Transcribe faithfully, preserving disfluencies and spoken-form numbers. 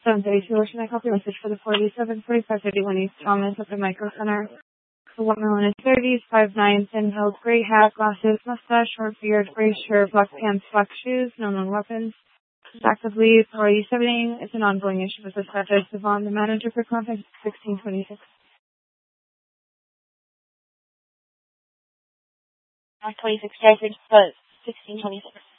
seven thirty-two, where should I copy message for the forty-seven forty-five thirty-one East Thomas at the Micro Center? The woman is thirties, five nine, thin held, gray hat, glasses, mustache, short beard, gray shirt, black pants, black shoes, no known weapons. Actively forty-seven. It's an ongoing issue with the subject. Devon, the manager for contact sixteen twenty-six. twenty-six, Stratford, but sixteen twenty-six.